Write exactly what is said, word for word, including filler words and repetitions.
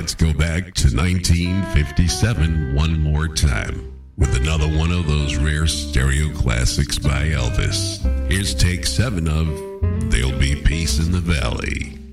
Let's go back to nineteen fifty-seven one more time with another one of those rare stereo classics by Elvis. Here's take seven of There'll Be Peace in the Valley.